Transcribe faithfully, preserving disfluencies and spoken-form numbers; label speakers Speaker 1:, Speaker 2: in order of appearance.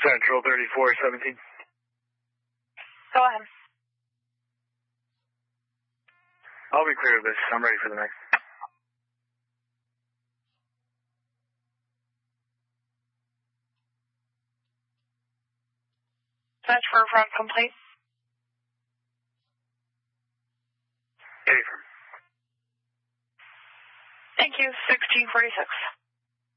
Speaker 1: Central thirty-four seventeen.
Speaker 2: Go ahead.
Speaker 1: I'll be clear of this. I'm ready for the next.
Speaker 2: Search for front complete.
Speaker 1: Affirm.
Speaker 2: Thank you. sixteen forty-six.